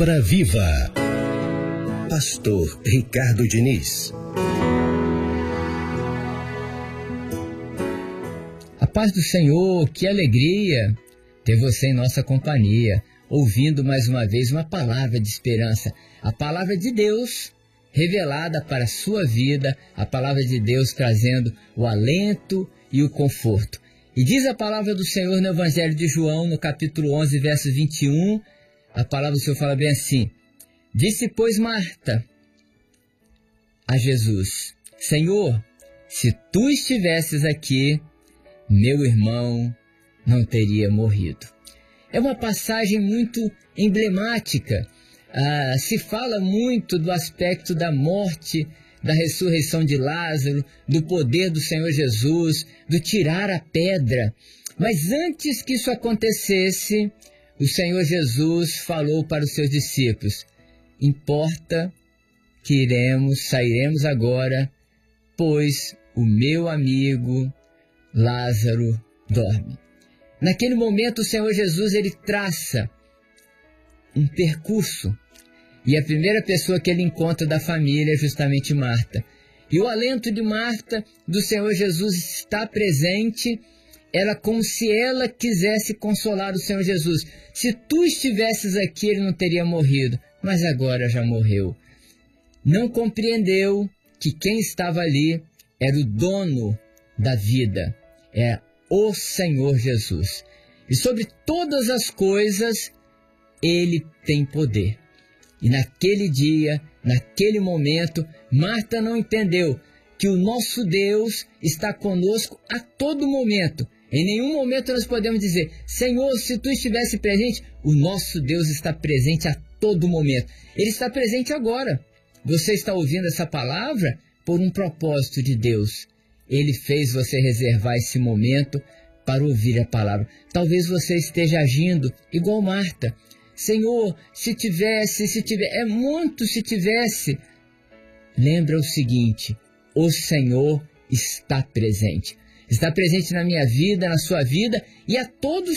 Palavra Viva. Pastor Ricardo Diniz. A paz do Senhor, que alegria ter você em nossa companhia, ouvindo mais uma vez uma palavra de esperança, a palavra de Deus revelada para a sua vida, a palavra de Deus trazendo o alento e o conforto. E diz a palavra do Senhor no Evangelho de João, no capítulo 11, verso 21, a palavra do Senhor fala bem assim: disse, pois, Marta a Jesus: Senhor, se tu estivesses aqui, meu irmão não teria morrido. É uma passagem muito emblemática. Se fala muito do aspecto da morte, da ressurreição de Lázaro, do poder do Senhor Jesus, do tirar a pedra. Mas antes que isso acontecesse, o Senhor Jesus falou para os seus discípulos: importa que sairemos agora, pois o meu amigo Lázaro dorme. Naquele momento o Senhor Jesus ele traça um percurso, e a primeira pessoa que ele encontra da família é justamente Marta. E o alento de Marta, do Senhor Jesus, está presente. Ela como se ela quisesse consolar o Senhor Jesus. Se tu estivesses aqui, ele não teria morrido, mas agora já morreu. Não compreendeu que quem estava ali era o dono da vida, é o Senhor Jesus. E sobre todas as coisas, ele tem poder. E naquele dia, naquele momento, Marta não entendeu que o nosso Deus está conosco a todo momento. Em nenhum momento nós podemos dizer: Senhor, se tu estivesse presente, o nosso Deus está presente a todo momento. Ele está presente agora. Você está ouvindo essa palavra por um propósito de Deus. Ele fez você reservar esse momento para ouvir a palavra. Talvez você esteja agindo igual Marta. Senhor, se tivesse, é muito se tivesse. Lembra o seguinte: o Senhor está presente. Está presente na minha vida, na sua vida e a todos